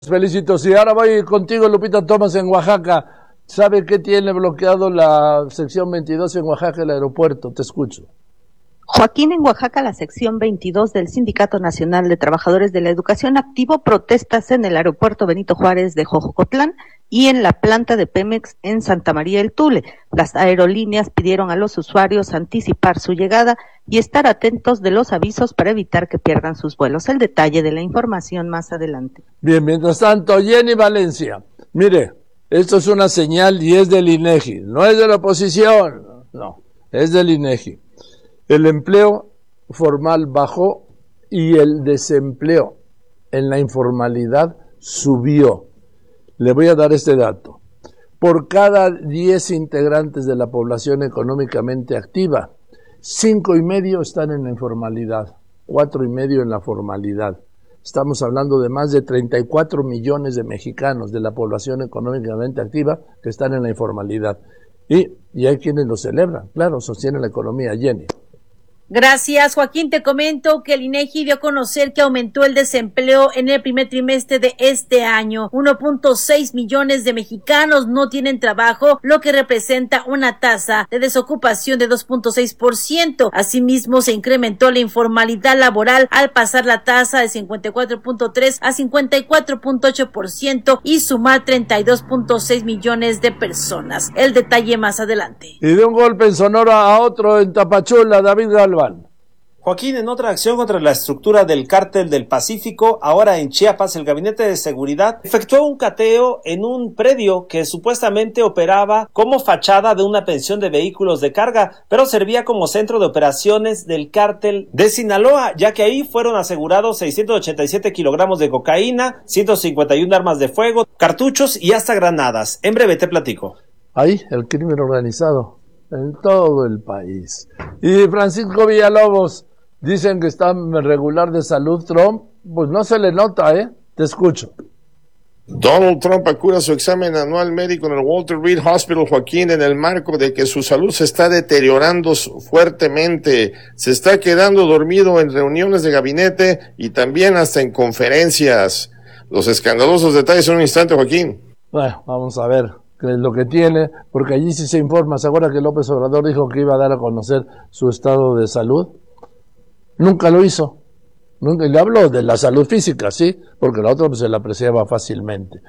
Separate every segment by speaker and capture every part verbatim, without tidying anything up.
Speaker 1: Felicito. Sí, ahora voy contigo, Lupita Thomas, en Oaxaca. ¿Sabe qué tiene bloqueado la sección veintidós en Oaxaca, el aeropuerto? Te escucho.
Speaker 2: Joaquín, en Oaxaca, la sección veintidós del Sindicato Nacional de Trabajadores de la Educación activó protestas en el aeropuerto Benito Juárez de Jojocotlán y en la planta de Pemex en Santa María del Tule. Las aerolíneas pidieron a los usuarios anticipar su llegada y estar atentos de los avisos para evitar que pierdan sus vuelos. El detalle de la información más adelante.
Speaker 1: Bien, mientras tanto, Jenny Valencia. Mire, esto es una señal y es del INEGI, no es de la oposición, no, es del INEGI. El empleo formal bajó y el desempleo en la informalidad subió. Le voy a dar este dato. Por cada diez integrantes de la población económicamente activa, cinco y medio están en la informalidad, cuatro y medio en la formalidad. Estamos hablando de más de treinta y cuatro millones de mexicanos de la población económicamente activa que están en la informalidad. Y, y hay quienes lo celebran, claro, sostienen la economía. Jenny.
Speaker 3: Gracias, Joaquín. Te comento que el INEGI dio a conocer que aumentó el desempleo en el primer trimestre de este año. uno punto seis millones de mexicanos no tienen trabajo, lo que representa una tasa de desocupación de dos punto seis por ciento. Asimismo, se incrementó la informalidad laboral al pasar la tasa de cincuenta y cuatro punto tres a cincuenta y cuatro punto ocho por ciento y sumar treinta y dos punto seis millones de personas. El detalle más adelante.
Speaker 1: Y de un golpe en Sonora a otro en Tapachula, David Galván.
Speaker 4: Joaquín, en otra acción contra la estructura del Cártel del Pacífico, ahora en Chiapas, el Gabinete de Seguridad efectuó un cateo en un predio que supuestamente operaba como fachada de una pensión de vehículos de carga, pero servía como centro de operaciones del Cártel de Sinaloa, ya que ahí fueron asegurados seiscientos ochenta y siete kilogramos de cocaína, ciento cincuenta y una armas de fuego, cartuchos y hasta granadas. En breve te platico.
Speaker 1: Ahí, el crimen organizado en todo el país. Y Francisco Villalobos, dicen que está regular de salud Trump, pues no se le nota, ¿eh? Te escucho.
Speaker 5: Donald Trump acuda su examen anual médico en el Walter Reed Hospital, Joaquín, en el marco de que su salud se está deteriorando fuertemente. Se está quedando dormido en reuniones de gabinete y también hasta en conferencias. Los escandalosos detalles en un instante, Joaquín.
Speaker 1: Bueno, vamos a ver qué es lo que tiene, porque allí sí se informa. ¿Se acuerda que López Obrador dijo que iba a dar a conocer su estado de salud? Nunca lo hizo. Nunca, le habló de la salud física, sí, porque la otra pues, se la apreciaba fácilmente.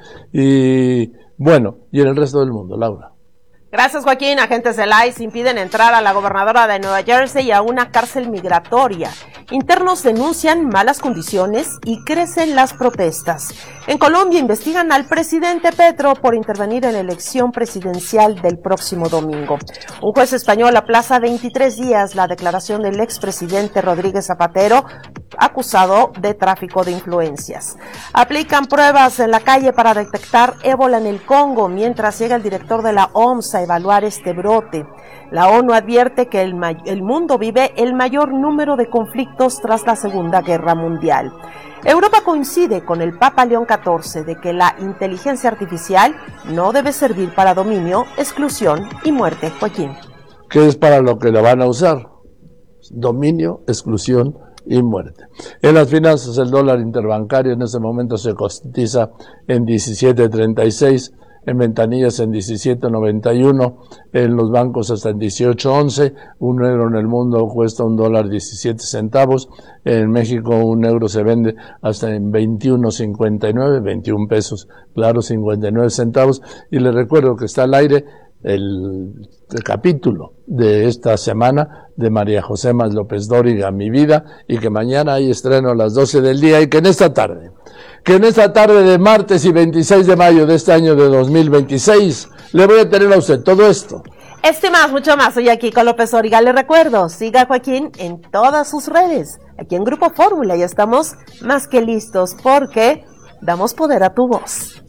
Speaker 1: Y bueno, y en el resto del mundo, Laura.
Speaker 6: Gracias, Joaquín. Agentes del I C E impiden entrar a la gobernadora de Nueva Jersey y a una cárcel migratoria. Internos denuncian malas condiciones y crecen las protestas. En Colombia investigan al presidente Petro por intervenir en la elección presidencial del próximo domingo. Un juez español aplaza veintitrés días la declaración del expresidente Rodríguez Zapatero, acusado de tráfico de influencias. Aplican pruebas en la calle para detectar ébola en el Congo, mientras llega el director de la O M S a evaluar este brote. La ONU advierte que el, el mundo vive el mayor número de conflictos tras la Segunda Guerra Mundial. Europa coincide con el Papa León catorce de que la inteligencia artificial no debe servir para dominio, exclusión y muerte. Joaquín.
Speaker 1: ¿Qué es para lo que la van a usar? Dominio, exclusión y muerte. En las finanzas, el dólar interbancario en ese momento se cotiza en diecisiete treinta y seis, en ventanillas en diecisiete noventa y uno, en los bancos hasta en dieciocho once, un euro en el mundo cuesta un dólar diecisiete centavos, en México un euro se vende hasta en veintiuno cincuenta y nueve, veintiún pesos, claro, cincuenta y nueve centavos, y les recuerdo que está al aire el, el capítulo de esta semana de María José Más López Dóriga, Mi Vida, y que mañana hay estreno a las doce del día, y que en esta tarde que en esta tarde de martes y veintiséis de mayo de este año de dos mil veintiséis, le voy a tener a usted todo esto.
Speaker 6: Este más, mucho más, soy aquí con López Dóriga. Le recuerdo, siga a Joaquín en todas sus redes. Aquí en Grupo Fórmula ya estamos más que listos porque damos poder a tu voz.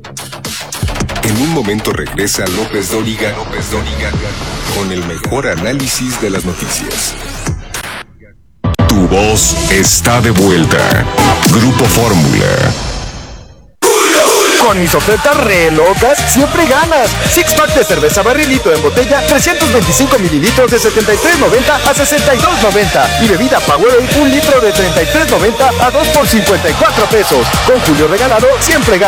Speaker 7: En un momento regresa López Dóriga, López Dóriga, con el mejor análisis de las noticias. Tu voz está de vuelta. Grupo Fórmula.
Speaker 8: Con mis ofertas re locas, siempre ganas. Six pack de cerveza barrilito en botella, trescientos veinticinco mililitros de setenta y tres noventa a sesenta y dos noventa. Y bebida Powerade, un litro de treinta y tres noventa a dos por cincuenta y cuatro pesos. Con Julio regalado, siempre ganas.